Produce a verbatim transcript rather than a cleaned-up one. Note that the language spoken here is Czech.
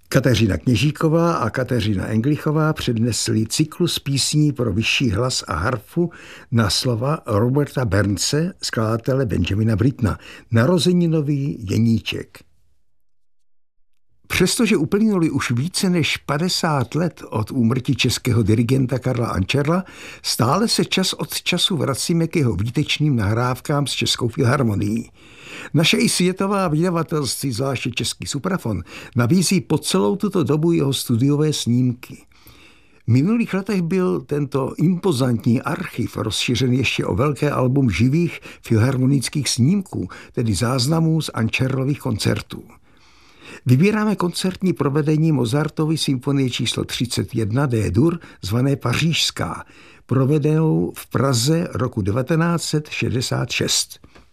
Kateřina Kněžíková a Kateřina Englichová přednesli cyklus písní pro vyšší hlas a harfu na slova Roberta Burnse, skladatele Benjamina Brittona, Narozeninový deníček. Přestože uplynuli už více než padesát let od úmrtí českého dirigenta Karla Ančerla, stále se čas od času vracíme k jeho výtečným nahrávkám s Českou filharmonií. Naše i světová vydavatelství, zvláště Český Suprafon, nabízí po celou tuto dobu jeho studiové snímky. V minulých letech byl tento impozantní archiv rozšířen ještě o velké album živých filharmonických snímků, tedy záznamů z Ančerlových koncertů. Vybíráme koncertní provedení Mozartovy symfonie číslo třicet jedna D-dur, zvané Pařížská, provedenou v Praze roku devatenáct set šedesát šest.